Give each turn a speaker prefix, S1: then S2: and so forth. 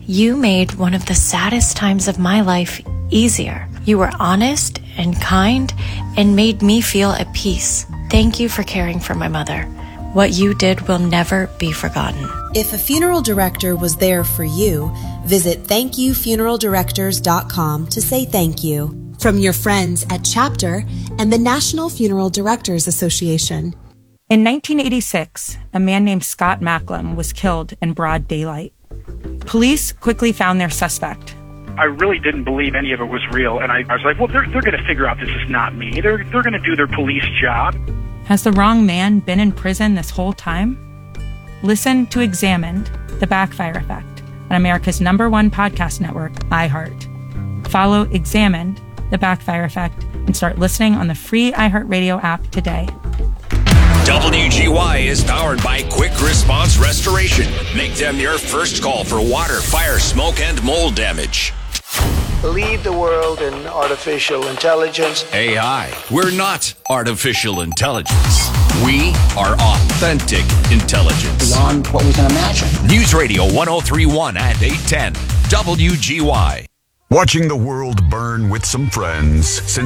S1: You made one of the saddest times of my life easier. You were honest and kind and made me feel at peace. Thank you for caring for my mother. What you did will never be forgotten.
S2: If a funeral director was there for you, visit thankyoufuneraldirectors.com to say thank you. From your friends at Chapter and the National Funeral Directors Association.
S3: In 1986, a man named Scott Macklem was killed in broad daylight. Police quickly found their suspect.
S4: I really didn't believe any of it was real, and I was like, well, they're going to figure out this is not me. They're going to do their police job.
S3: Has the wrong man been in prison this whole time? Listen to Examined, The Backfire Effect, on America's #1 podcast network, iHeart. Follow Examined, The Backfire Effect, and start listening on the free iHeartRadio app today.
S5: WGY is powered by Quick Response Restoration. Make them your first call for water, fire, smoke, and mold damage.
S6: Lead the world in artificial intelligence.
S5: AI. We're not artificial intelligence. We are authentic intelligence.
S7: Beyond what we can imagine.
S5: News Radio 1031 and 810. WGY.
S8: Watching the world burn with some friends since